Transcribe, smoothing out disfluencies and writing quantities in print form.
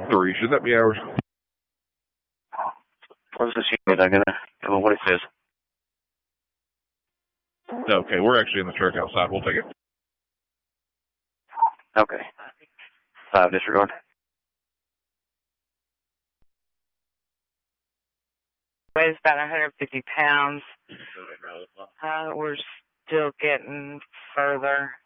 3. Should that be ours? What's this unit? I gotta know what it says. Okay, we're actually in the truck outside. We'll take it. Okay. 5 disregard. Weighs about 150 pounds. We're still getting further.